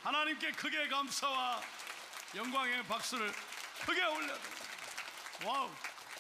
하나님께 크게 감사와 영광의 박수를 크게 올려드립니다. 와우.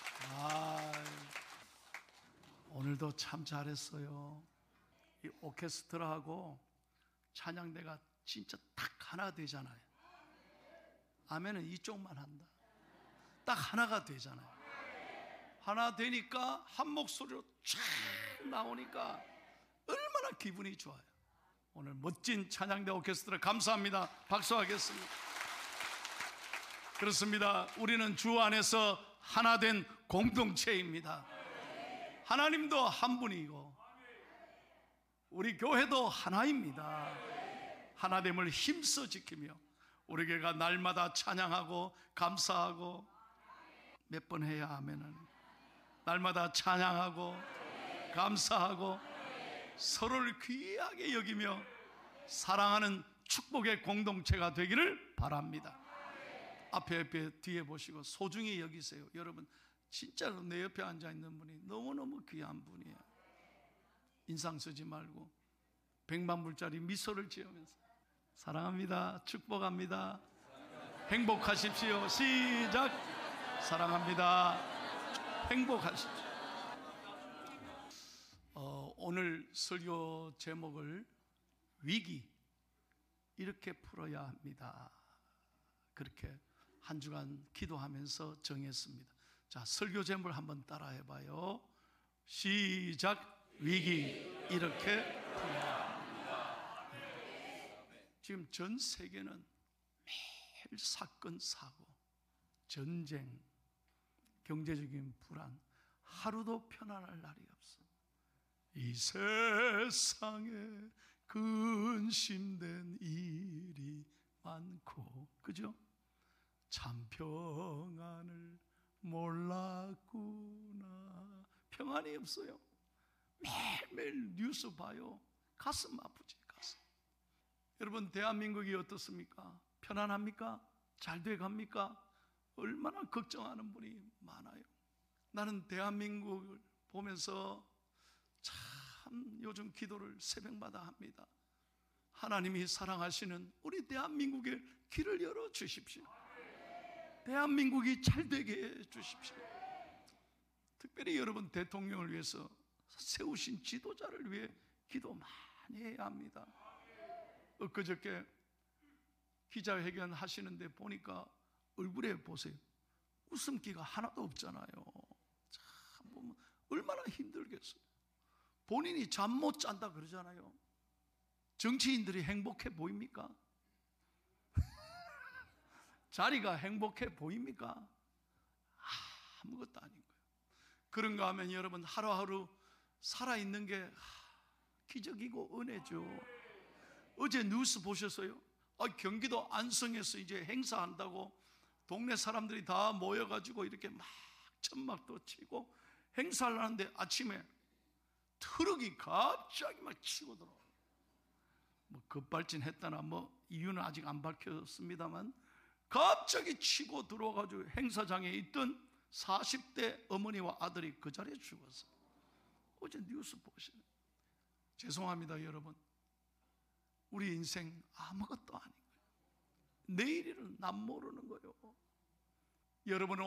오늘도 참 잘했어요. 이 오케스트라하고 찬양대가 진짜 딱 하나 되잖아요. 아멘은 이쪽만 한다. 딱 하나가 되잖아요. 하나 되니까 한 목소리로 쫙 나오니까 얼마나 기분이 좋아요. 오늘 멋진 찬양대 오케스트라 감사합니다. 박수하겠습니다. 그렇습니다. 우리는 주 안에서 하나 된 공동체입니다. 하나님도 한 분이고 우리 교회도 하나입니다. 하나됨을 힘써 지키며 우리 교회가 날마다 찬양하고 감사하고 몇 번 해야 아멘은 날마다 찬양하고 감사하고 서로를 귀하게 여기며 사랑하는 축복의 공동체가 되기를 바랍니다. 앞에 뒤에 보시고 소중히 여기세요. 여러분 진짜로 내 옆에 앉아있는 분이 너무너무 귀한 분이에요. 인상 쓰지 말고 100만 불짜리 미소를 지으면서 사랑합니다. 축복합니다. 행복하십시오. 시작. 사랑합니다. 행복하십시오. 오늘 설교 제목을 위기 이렇게 풀어야 합니다. 그렇게 한 주간 기도하면서 정했습니다. 자, 설교 제목을 한번 따라해봐요. 시작. 위기 이렇게 풀어야 합니다. 지금 전 세계는 매일 사건 사고, 전쟁, 경제적인 불안, 하루도 편안할 날이 없어. 이 세상에 근심된 일이 많고, 그죠? 참 평안을 몰랐구나. 평안이 없어요. 매일매일 뉴스 봐요. 가슴 아프지, 가슴. 여러분, 대한민국이 어떻습니까? 편안합니까? 잘 돼갑니까? 얼마나 걱정하는 분이 많아요. 나는 대한민국을 보면서 참 요즘 기도를 새벽마다 합니다. 하나님이 사랑하시는 우리 대한민국에 길을 열어주십시오. 대한민국이 잘 되게 해주십시오. 특별히 여러분 대통령을 위해서 세우신 지도자를 위해 기도 많이 해야 합니다. 엊그저께 기자회견 하시는데 보니까 얼굴에 보세요. 웃음기가 하나도 없잖아요. 참 보면 얼마나 힘들겠어요. 본인이 잠 못 잔다 그러잖아요. 정치인들이 행복해 보입니까? 자리가 행복해 보입니까? 아무것도 아닌 거예요. 그런가 하면 여러분 하루하루 살아있는 게 기적이고 은혜죠. 어제 뉴스 보셨어요? 경기도 안성에서 이제 행사한다고 동네 사람들이 다 모여가지고 이렇게 막 천막도 치고 행사를 하는데 아침에 트럭이 갑자기 막 치고 들어와요. 뭐 급발진했다나 뭐 이유는 아직 안 밝혔습니다만 갑자기 치고 들어와가지고 행사장에 있던 40대 어머니와 아들이 그 자리에 죽었어요. 어제 뉴스 보시네. 죄송합니다 여러분. 우리 인생 아무것도 아닌 거예요. 내일일은 남 모르는 거예요. 여러분은